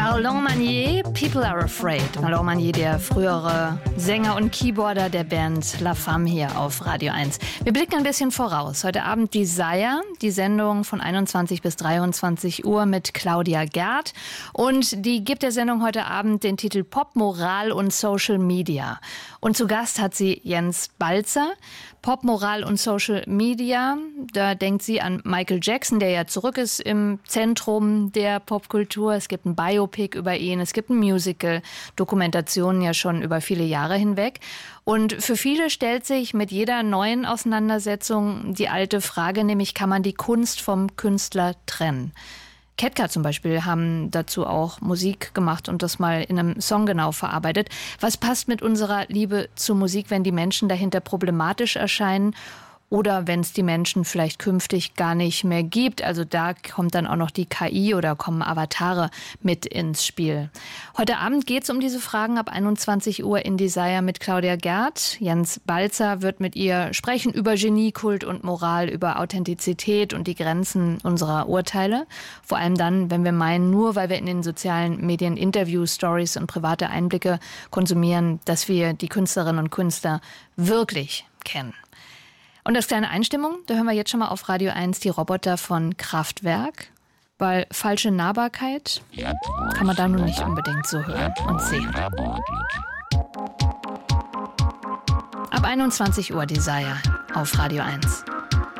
Marlon Manier, People Are Afraid. Marlon Manier, der frühere Sänger und Keyboarder der Band La Femme hier auf Radio 1. Wir blicken ein bisschen voraus. Heute Abend Desire, die Sendung von 21 bis 23 Uhr mit Claudia Gerd. Und die gibt der Sendung heute Abend den Titel Pop, Moral und Social Media. Und zu Gast hat sie Jens Balzer. Pop, Moral und Social Media, da denkt sie an Michael Jackson, der ja zurück ist im Zentrum der Popkultur. Es gibt ein Biopic über ihn, es gibt ein Musical, Dokumentationen ja schon über viele Jahre hinweg. Und für viele stellt sich mit jeder neuen Auseinandersetzung die alte Frage, nämlich kann man die Kunst vom Künstler trennen? Ketka zum Beispiel haben dazu auch Musik gemacht und das mal in einem Song genau verarbeitet. Was passt mit unserer Liebe zur Musik, wenn die Menschen dahinter problematisch erscheinen oder wenn es die Menschen vielleicht künftig gar nicht mehr gibt? Also da kommt dann auch noch die KI oder kommen Avatare mit ins Spiel. Heute Abend geht es um diese Fragen ab 21 Uhr in Desire mit Claudia Gerd. Jens Balzer wird mit ihr sprechen über Geniekult und Moral, über Authentizität und die Grenzen unserer Urteile. Vor allem dann, wenn wir meinen, nur weil wir in den sozialen Medien Interviews, Stories und private Einblicke konsumieren, dass wir die Künstlerinnen und Künstler wirklich kennen. Und als kleine Einstimmung, da hören wir jetzt schon mal auf Radio 1 die Roboter von Kraftwerk, weil falsche Nahbarkeit kann man da nun nicht unbedingt so hören und sehen. Ab 21 Uhr Desire auf Radio 1.